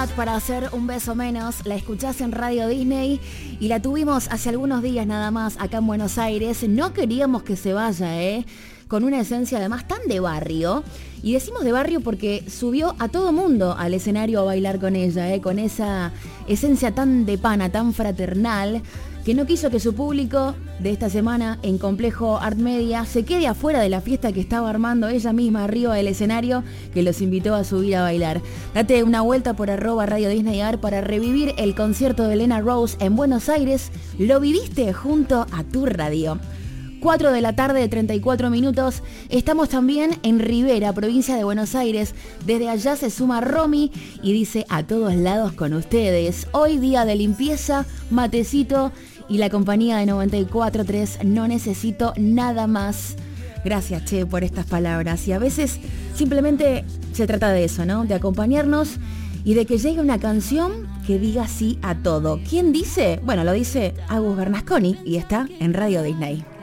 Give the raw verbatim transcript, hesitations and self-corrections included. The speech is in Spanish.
Para hacer un beso menos, la escuchás en Radio Disney y la tuvimos hace algunos días nada más acá en Buenos Aires. No queríamos que se vaya, ¿eh? Con una esencia además tan de barrio. Y decimos de barrio porque subió a todo mundo al escenario a bailar con ella, ¿eh? Con esa esencia tan de pana, tan fraternal, que no quiso que su público de esta semana en Complejo Art Media se quede afuera de la fiesta que estaba armando ella misma arriba del escenario, que los invitó a subir a bailar. Date una vuelta por arroba Radio Disney Art para revivir el concierto de Elena Rose en Buenos Aires. Lo viviste junto a tu radio. cuatro de la tarde, treinta y cuatro minutos. Estamos también en Rivera, provincia de Buenos Aires. Desde allá se suma Romy y dice: a todos lados con ustedes. Hoy día de limpieza, matecito y la compañía de noventa y cuatro punto tres. No necesito nada más. Gracias, che, por estas palabras. Y a veces simplemente se trata de eso, ¿no? De acompañarnos y de que llegue una canción que diga sí a todo. ¿Quién dice? Bueno, lo dice Agus Bernasconi y está en Radio Disney.